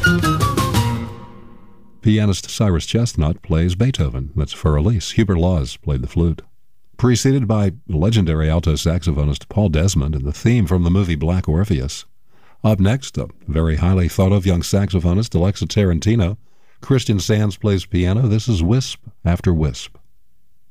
Pianist Cyrus Chestnut plays Beethoven. That's Für Elise. Hubert Laws played the flute. Preceded by legendary alto saxophonist Paul Desmond and the theme from the movie Black Orpheus. Up next, a very highly thought of young saxophonist Alexa Tarantino. Christian Sands plays piano. This is Wisp After Wisp.